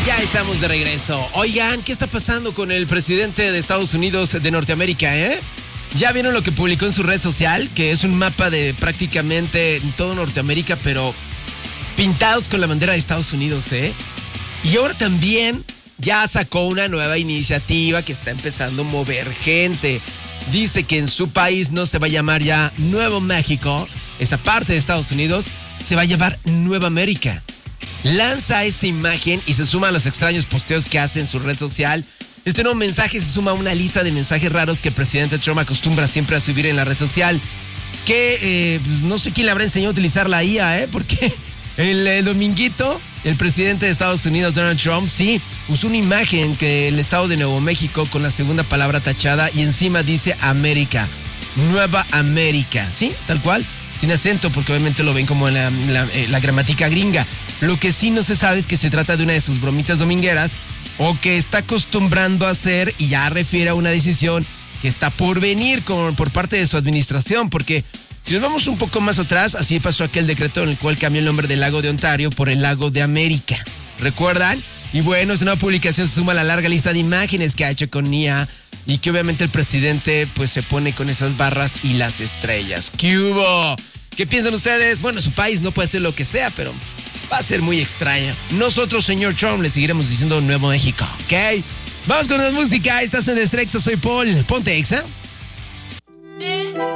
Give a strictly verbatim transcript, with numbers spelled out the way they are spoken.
Ya estamos de regreso. Oigan, ¿qué está pasando con el presidente de Estados Unidos de Norteamérica, eh? ¿Ya vieron lo que publicó en su red social? Que es un mapa de prácticamente todo Norteamérica, pero pintados con la bandera de Estados Unidos, ¿eh? Y ahora también ya sacó una nueva iniciativa que está empezando a mover gente. Dice que en su país no se va a llamar ya Nuevo México, esa parte de Estados Unidos, se va a llamar Nueva América. Lanza esta imagen y se suma a los extraños posteos que hace en su red social. Este nuevo mensaje se suma a una lista de mensajes raros que el presidente Trump acostumbra siempre a subir en la red social. Que eh, no sé quién le habrá enseñado a utilizar la I A, ¿eh? Porque el, el dominguito, el presidente de Estados Unidos, Donald Trump, sí, usó una imagen que el estado de Nuevo México con la segunda palabra tachada y encima dice América, Nueva América, ¿sí? Tal cual, sin acento, porque obviamente lo ven como en la, la, la gramática gringa. Lo que sí no se sabe es que se trata de una de sus bromitas domingueras o que está acostumbrando a hacer y ya refiere a una decisión que está por venir con, por parte de su administración, porque si nos vamos un poco más atrás, así pasó aquel decreto en el cual cambió el nombre del lago de Ontario por el lago de América. ¿Recuerdan? Y bueno, esta nueva publicación se suma a la larga lista de imágenes que ha hecho con I A y que obviamente el presidente pues se pone con esas barras y las estrellas. ¿Qué hubo? ¿Qué piensan ustedes? Bueno, su país no puede ser lo que sea, pero va a ser muy extraña. Nosotros, señor Trump, le seguiremos diciendo Nuevo México, ¿ok? Vamos con la música. Estás en Estrexo, soy Paul. Ponte Exa.